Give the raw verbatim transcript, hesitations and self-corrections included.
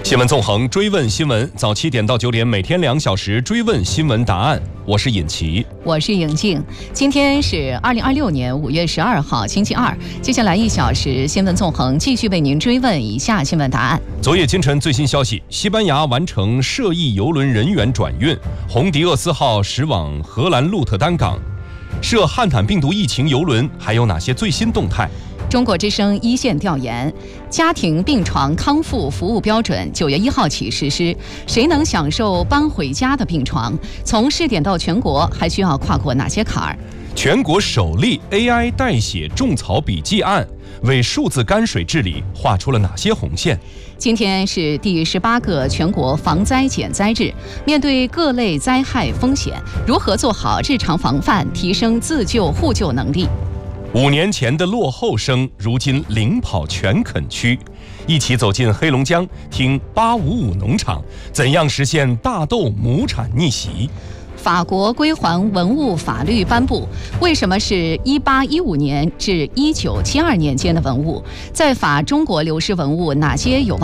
新闻纵横，追问新闻，早七点到九点，每天两小时追问新闻答案。我是尹奇， 我是颖静。今天是二零二六年五月十二号，星期二。接下来一小时，新闻纵横继续为您追问以下新闻答案。 昨夜今晨最新消息，西班牙完成涉疫邮轮人员转运，红迪厄斯号驶往荷兰鹿特丹港。涉汉坦病毒疫情邮轮还有哪些最新动态？ 中国之声一线调研，家庭病床康复服务标准九月一号起实施，谁能享受搬回家的病床？从试点到全国，还需要跨过哪些坎儿？ 全国首例 A I 代写种草笔记案，为数字泔水治理画出了哪些红线？ 今天是第十八个全国防灾减灾日，面对各类灾害风险，如何做好日常防范，提升自救互救能力？ 五年前的落后生，如今领跑全垦区。一起走进黑龙江，听八五五农场怎样实现大豆亩产逆袭。 法国归还文物法律颁布，为什么是一八一五年至一九七二年间的文物？在法中国流失文物哪些有望